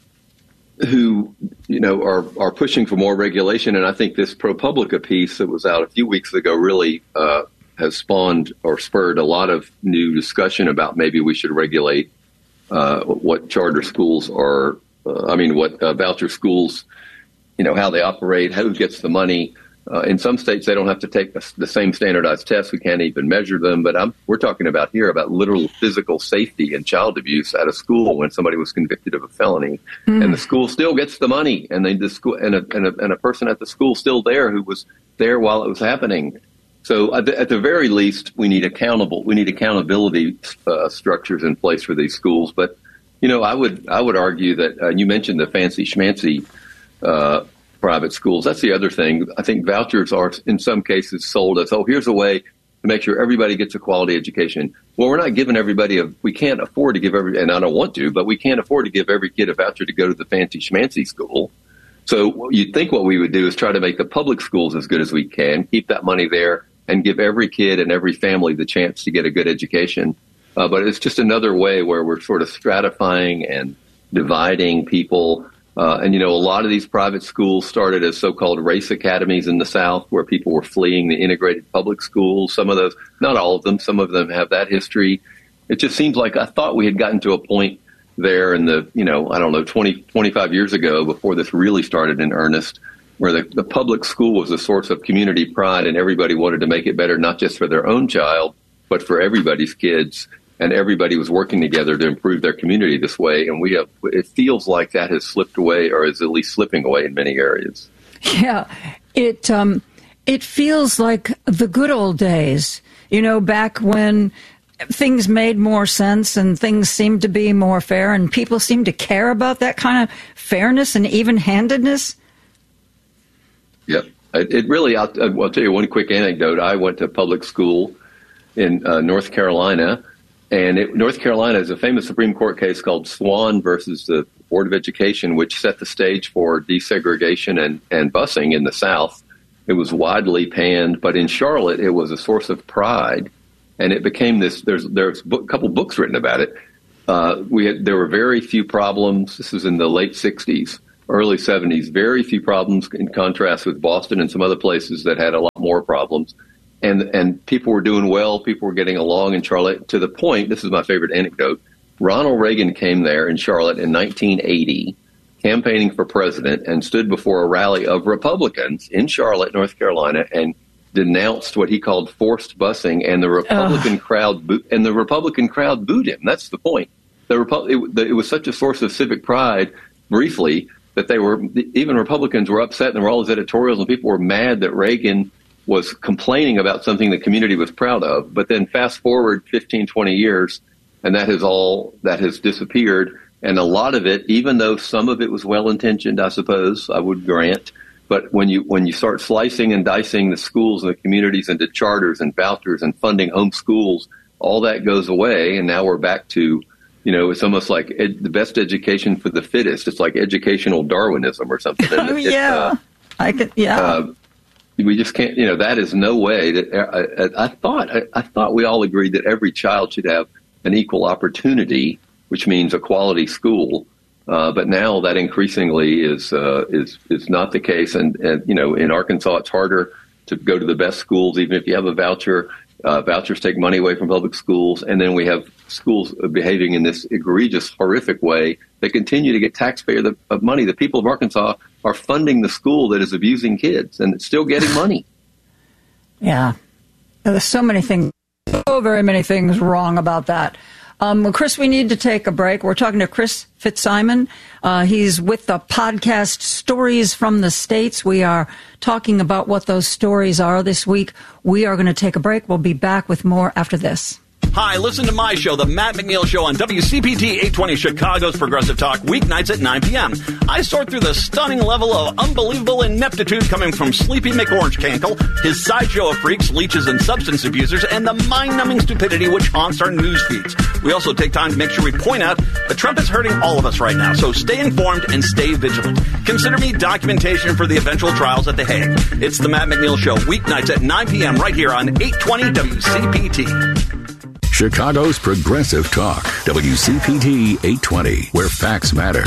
who you know are are pushing for more regulation. And I think this ProPublica piece that was out a few weeks ago really uh, has spawned or spurred a lot of new discussion about maybe we should regulate Uh, what charter schools are, uh, I mean, what uh, voucher schools, you know, how they operate, who gets the money. Uh, in some states, they don't have to take the, the same standardized tests. We can't even measure them. But I'm, we're talking about here about literal physical safety and child abuse at a school when somebody was convicted of a felony. Mm. And the school still gets the money. And, they, the school, and, a, and, a, and a person at the school still there who was there while it was happening. So at the, at the very least, we need accountable. We need accountability uh, structures in place for these schools. But you know, I would I would argue that uh, you mentioned the fancy schmancy uh, private schools. That's the other thing. I think vouchers are in some cases sold as, oh, here's a way to make sure everybody gets a quality education. Well, we're not giving everybody a. We can't afford to give every, and I don't want to, but we can't afford to give every kid a voucher to go to the fancy schmancy school. So you'd think what we would do is try to make the public schools as good as we can, keep that money there, and give every kid and every family the chance to get a good education. Uh, but it's just another way where we're sort of stratifying and dividing people. Uh, and, you know, a lot of these private schools started as so-called race academies in the South, where people were fleeing the integrated public schools. Some of those, not all of them, some of them have that history. It just seems like I thought we had gotten to a point there in the, you know, I don't know, twenty, twenty-five years ago, before this really started in earnest, where the, the public school was a source of community pride, and everybody wanted to make it better, not just for their own child, but for everybody's kids. And everybody was working together to improve their community this way. And we have, it feels like that has slipped away, or is at least slipping away in many areas. Yeah, it, um, it feels like the good old days, you know, back when things made more sense and things seemed to be more fair and people seemed to care about that kind of fairness and even-handedness. Yep. It really, I'll, I'll tell you one quick anecdote. I went to public school in uh, North Carolina, and it, North Carolina is a famous Supreme Court case called Swan versus the Board of Education, which set the stage for desegregation and, and busing in the South. It was widely panned, but in Charlotte, it was a source of pride. And it became this, there's there's a couple books written about it. Uh, we had, there were very few problems. This was in the late sixties, early seventies, very few problems in contrast with Boston and some other places that had a lot more problems. And and people were doing well. People were getting along in Charlotte to the point, this is my favorite anecdote, Ronald Reagan came there in Charlotte in nineteen eighty, campaigning for president, and stood before a rally of Republicans in Charlotte, North Carolina, and denounced what he called forced busing, and the Republican Ugh. crowd boo- and the Republican crowd booed him. That's the point. The Repu- it, the, it was such a source of civic pride, briefly, that they were even Republicans were upset, and there were all these editorials, and people were mad that Reagan was complaining about something the community was proud of. But then fast forward fifteen, twenty years, and that has all that has disappeared. And a lot of it, even though some of it was well intentioned, I suppose I would grant. But when you when you start slicing and dicing the schools and the communities into charters and vouchers and funding home schools, all that goes away. And now we're back to, you know, it's almost like ed, the best education for the fittest. It's like educational Darwinism or something. Oh, it, yeah. Uh, I could, yeah. Uh, we just can't, you know, that is no way that I, I, I thought, I, I thought we all agreed that every child should have an equal opportunity, which means a quality school. Uh, but now that increasingly is uh, is is not the case, and, and you know, in Arkansas, it's harder to go to the best schools, even if you have a voucher. Uh, vouchers take money away from public schools, and then we have schools behaving in this egregious, horrific way. They continue to get taxpayer the, of money. The people of Arkansas are funding the school that is abusing kids, and it's still getting money. Yeah, there's so many things, so very many things wrong about that. Um, well, Chris, we need to take a break. We're talking to Chris Fitzsimon. Uh, he's with the podcast Stories from the States. We are talking about what those stories are this week. We are going to take a break. We'll be back with more after this. Hi, listen to my show, The Matt McNeil Show, on W C P T eight twenty, Chicago's Progressive Talk, weeknights at nine p.m. I sort through the stunning level of unbelievable ineptitude coming from Sleepy McOrangecankle, his sideshow of freaks, leeches, and substance abusers, and the mind-numbing stupidity which haunts our news feeds. We also take time to make sure we point out that Trump is hurting all of us right now, so stay informed and stay vigilant. Consider me documentation for the eventual trials at The Hague. It's The Matt McNeil Show, weeknights at nine p.m. right here on eight twenty W C P T. Chicago's Progressive Talk, W C P T eight twenty, where facts matter.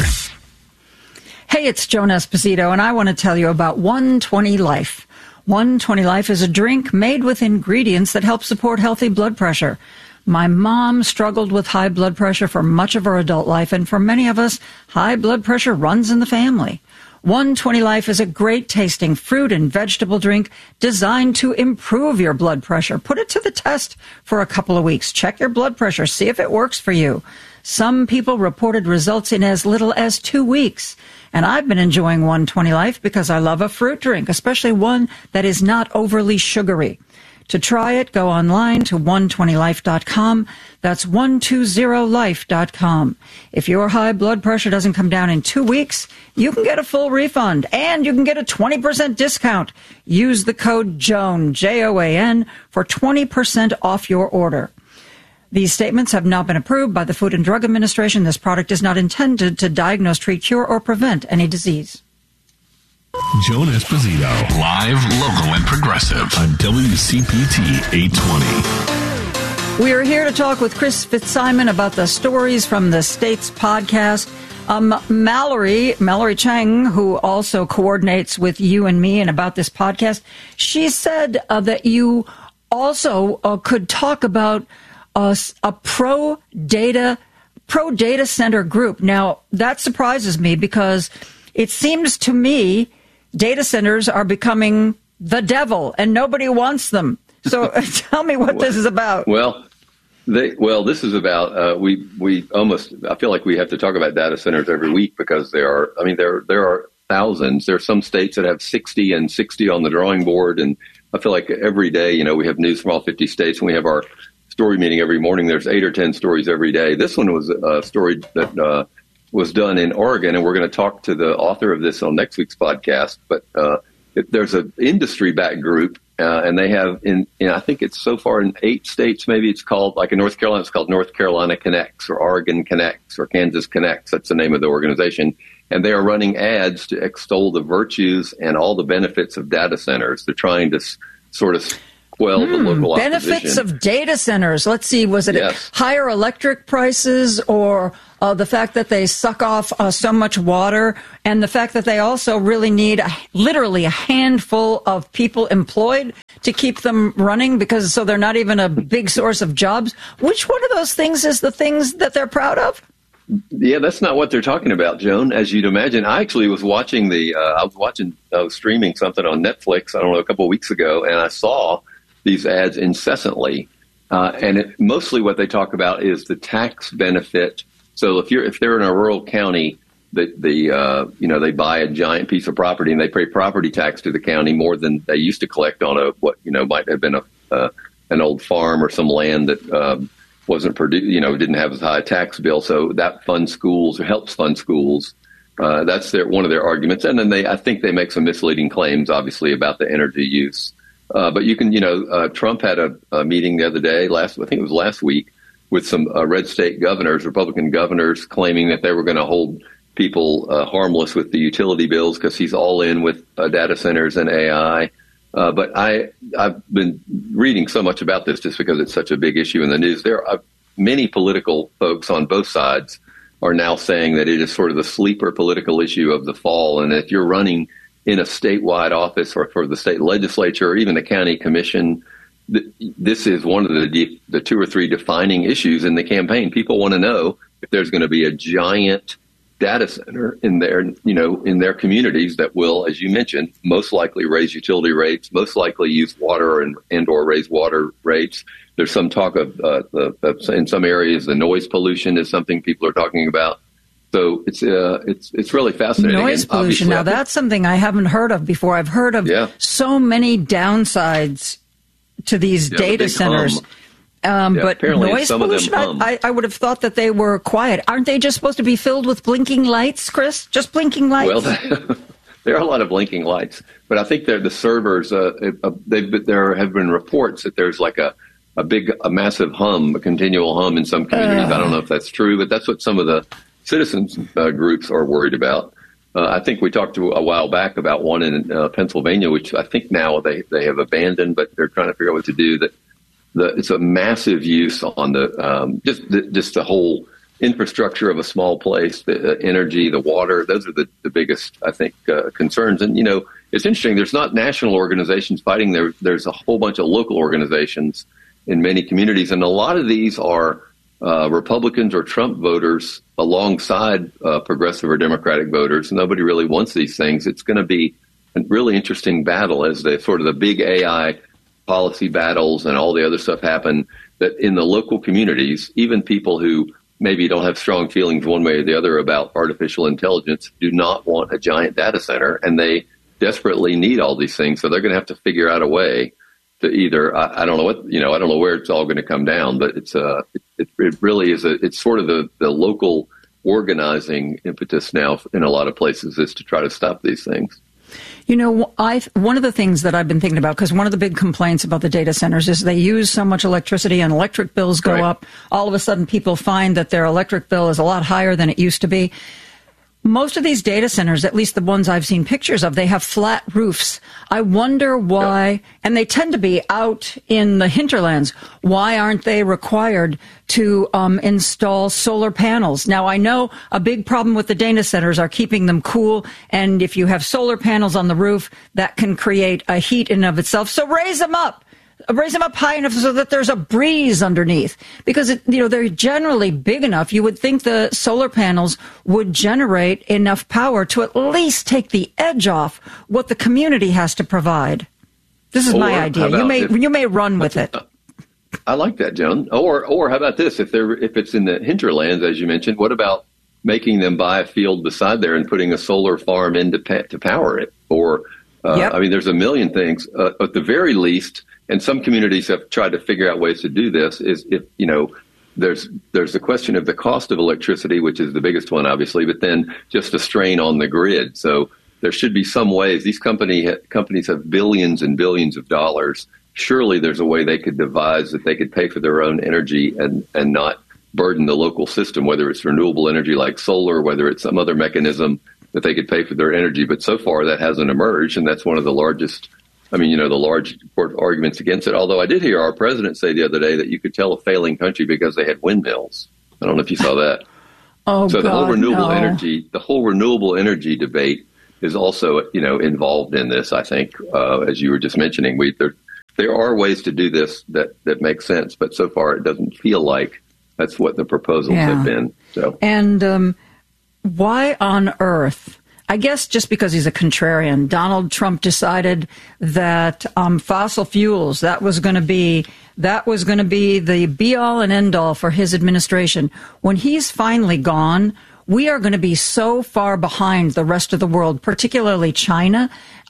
Hey, it's Joan Esposito, and I want to tell you about one twenty Life. one twenty Life is a drink made with ingredients that help support healthy blood pressure. My mom struggled with high blood pressure for much of her adult life, and for many of us, high blood pressure runs in the family. one twenty Life is a great-tasting fruit and vegetable drink designed to improve your blood pressure. Put it to the test for a couple of weeks. Check your blood pressure. See if it works for you. Some people reported results in as little as two weeks. And I've been enjoying one twenty Life because I love a fruit drink, especially one that is not overly sugary. To try it, go online to one twenty life dot com. That's one twenty life dot com. If your high blood pressure doesn't come down in two weeks, you can get a full refund and you can get a twenty percent discount. Use the code JOAN, J O A N, for twenty percent off your order. These statements have not been approved by the Food and Drug Administration. This product is not intended to diagnose, treat, cure, or prevent any disease. Joan Esposito, live, local, and progressive on W C P T eight twenty. We are here to talk with Chris Fitzsimon about the Stories from the States podcast. Um, Mallory, Mallory Chang, who also coordinates with you and me and about this podcast, she said uh, that you also uh, could talk about uh, a pro data, pro data center group. Now, that surprises me because it seems to me data centers are becoming the devil and nobody wants them. So tell me what this is about. Well, they, well, this is about, uh, we, we almost, I feel like we have to talk about data centers every week because there are, I mean, there, there are thousands. There are some states that have sixty and sixty on the drawing board. And I feel like every day, you know, we have news from all fifty states, and we have our story meeting every morning. There's eight or ten stories every day. This one was a story that uh, was done in Oregon, and we're going to talk to the author of this on next week's podcast. But uh, it, there's an industry-backed group, uh, and they have, in, in I think it's so far in eight states, maybe it's called, like in North Carolina, it's called North Carolina Connects or Oregon Connects or Kansas Connects. That's the name of the organization. And they are running ads to extol the virtues and all the benefits of data centers. They're trying to s- sort of quell mm, the local benefits opposition. of data centers. Let's see, was it yes. higher electric prices or uh, the fact that they suck off uh, so much water and the fact that they also really need a, literally a handful of people employed to keep them running because so they're not even a big source of jobs? Which one of those things is the things that they're proud of? Yeah, that's not what they're talking about, Joan. As you'd imagine, I actually was watching the, uh, I was watching, I was streaming something on Netflix, I don't know, a couple of weeks ago, and I saw these ads incessantly. Uh, and it, mostly what they talk about is the tax benefit. So if you're, if they're in a rural county, the, the, uh, you know, they buy a giant piece of property and they pay property tax to the county more than they used to collect on a, what, you know, might have been a, uh, an old farm or some land that, um, wasn't produ- you know, didn't have as high a tax bill. So that funds schools or helps fund schools. Uh, that's their, one of their arguments. And then they, I think they make some misleading claims, obviously, about the energy use. Uh, but you can, you know, uh, Trump had a, a meeting the other day, last, I think it was last week, with some uh, red state governors, Republican governors, claiming that they were going to hold people uh, harmless with the utility bills because he's all in with uh, data centers and A I. Uh, but I, I've been reading so much about this just because it's such a big issue in the news. There are many political folks on both sides are now saying that it is sort of the sleeper political issue of the fall. And if you're running in a statewide office or for the state legislature or even the county commission, th- this is one of the de- the two or three defining issues in the campaign. People want to know if there's going to be a giant data center in their, you know, in their communities that will, as you mentioned, most likely raise utility rates, most likely use water and, and or raise water rates. There's some talk of, uh, the, of in some areas, the noise pollution is something people are talking about. So it's uh, it's it's really fascinating. Noise pollution. Now that's something I haven't heard of before. I've heard of yeah. so many downsides to these yeah, data centers. Hum. Um, yeah, but noise pollution, I, I would have thought that they were quiet. Aren't they just supposed to be filled with blinking lights, Chris? Just blinking lights? Well, there are a lot of blinking lights, but I think they're the servers. Uh, they've, there have been reports that there's like a, a big, a massive hum, a continual hum in some communities. Uh, I don't know if that's true, but that's what some of the citizens uh, groups are worried about. Uh, I think we talked to a while back about one in uh, Pennsylvania, which I think now they, they have abandoned, but they're trying to figure out what to do. That the, it's a massive use on the um, just the, just the whole infrastructure of a small place, the uh, energy, the water. Those are the, the biggest, I think, uh, concerns. And, you know, it's interesting. There's not national organizations fighting. There, there's a whole bunch of local organizations in many communities. And a lot of these are uh, Republicans or Trump voters alongside uh, progressive or Democratic voters. Nobody really wants these things. It's going to be a really interesting battle as the sort of the big A I policy battles and all the other stuff happen, that in the local communities, even people who maybe don't have strong feelings one way or the other about artificial intelligence do not want a giant data center, and they desperately need all these things. So they're going to have to figure out a way to either, I, I don't know what, you know, I don't know where it's all going to come down, but it's uh, it, it really is a, it's sort of the, the local organizing impetus now in a lot of places is to try to stop these things. You know, I one of the things that I've been thinking about, because one of the big complaints about the data centers is they use so much electricity and electric bills go right. up. All of a sudden, people find that their electric bill is a lot higher than it used to be. Most of these data centers, at least the ones I've seen pictures of, they have flat roofs. I wonder why, yeah. and they tend to be out in the hinterlands. Why aren't they required to um, install solar panels? Now, I know a big problem with the data centers are keeping them cool, and if you have solar panels on the roof, that can create a heat in and of itself. So raise them up. Raise them up high enough so that there's a breeze underneath, because it, you know they're generally big enough. You would think the solar panels would generate enough power to at least take the edge off what the community has to provide. This is or my idea. You may if, you may run with it. I like that, Joan. Or or how about this? If they're if it's in the hinterlands, as you mentioned, what about making them buy a field beside there and putting a solar farm in to, pa- to power it. Or, uh, yep. I mean, there's a million things. Uh, at the very least, and some communities have tried to figure out ways to do this, is if, you know, there's there's the question of the cost of electricity, which is the biggest one, obviously, but then just a strain on the grid. So there should be some ways. These company companies have billions and billions of dollars. Surely there's a way they could devise that they could pay for their own energy and, and not burden the local system, whether it's renewable energy like solar, whether it's some other mechanism that they could pay for their energy. But so far that hasn't emerged, and that's one of the largest, I mean, you know, the large arguments against it. Although I did hear our president say the other day that you could tell a failing country because they had windmills. I don't know if you saw that. Oh, so the God, whole renewable no. energy, the whole renewable energy debate is also, you know, involved in this. I think, uh, as you were just mentioning, we there there are ways to do this that that make sense, but so far it doesn't feel like that's what the proposals Yeah. have been. So, And um, why on earth? I guess just because he's a contrarian, Donald Trump decided that um, fossil fuels, that was going to be that was going to be the be all and end all for his administration. When he's finally gone, we are going to be so far behind the rest of the world, particularly China.